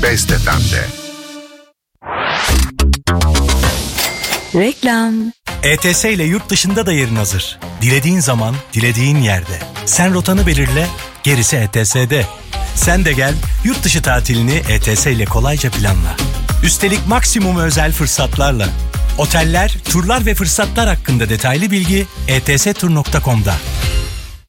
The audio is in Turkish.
Best FM'de. Reklam. ETS ile yurt dışında da yerin hazır. Dilediğin zaman, dilediğin yerde. Sen rotanı belirle, gerisi ETS'de. Sen de gel, yurt dışı tatilini ETS ile kolayca planla. Üstelik maksimum özel fırsatlarla. Oteller, turlar ve fırsatlar hakkında detaylı bilgi etstur.com'da.